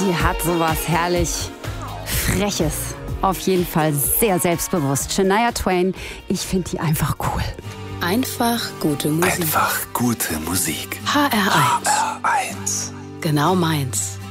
Die hat sowas herrlich Freches. Auf jeden Fall sehr selbstbewusst. Shania Twain, ich finde die einfach cool. Einfach gute Musik. Einfach gute Musik. HR1. HR1. Genau meins.